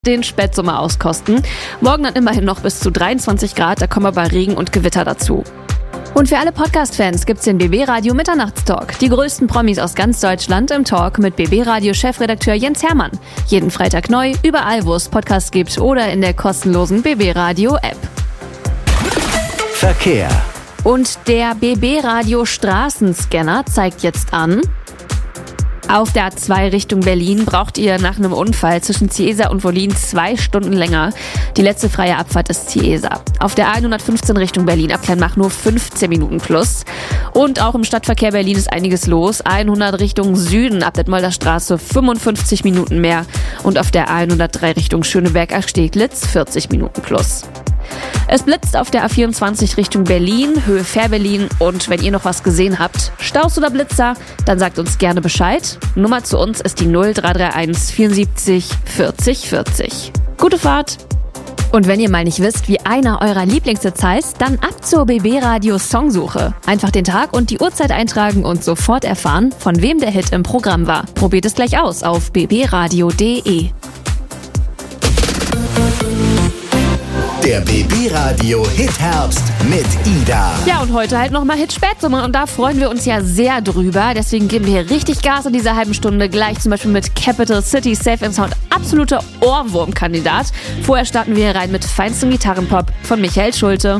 den Spätsommer auskosten. Morgen dann immerhin noch bis zu 23 Grad, da kommen aber Regen und Gewitter dazu. Und für alle Podcast-Fans gibt's den BB Radio Mitternachtstalk. Die größten Promis aus ganz Deutschland im Talk mit BB Radio Chefredakteur Jens Hermann. Jeden Freitag neu, überall wo es Podcasts gibt oder in der kostenlosen BB Radio App. Verkehr. Und der BB Radio Straßenscanner zeigt jetzt an: Auf der A2 Richtung Berlin braucht ihr nach einem Unfall zwischen Ciesa und Wollin 2 Stunden länger. Die letzte freie Abfahrt ist Ciesa. Auf der A115 Richtung Berlin ab Kleinmach nur 15 Minuten plus. Und auch im Stadtverkehr Berlin ist einiges los. A100 Richtung Süden ab Detmolder Straße 55 Minuten mehr. Und auf der A103 Richtung Schöneberg-Steglitz 40 Minuten plus. Es blitzt auf der A24 Richtung Berlin, Höhe Fährberlin. Und wenn ihr noch was gesehen habt, Staus oder Blitzer, dann sagt uns gerne Bescheid. Nummer zu uns ist die 0331 74 40 40. Gute Fahrt! Und wenn ihr mal nicht wisst, wie einer eurer Lieblingshits heißt, dann ab zur BB Radio Songsuche. Einfach den Tag und die Uhrzeit eintragen und sofort erfahren, von wem der Hit im Programm war. Probiert es gleich aus auf bbradio.de. Der BB Radio Hit-Herbst mit Ida. Ja, und heute halt nochmal Hit Spätsommer und da freuen wir uns ja sehr drüber. Deswegen geben wir hier richtig Gas in dieser halben Stunde. Gleich zum Beispiel mit Capital City, Safe and Sound, absoluter Ohrwurmkandidat. Vorher starten wir hier rein mit feinstem Gitarrenpop von Michael Schulte.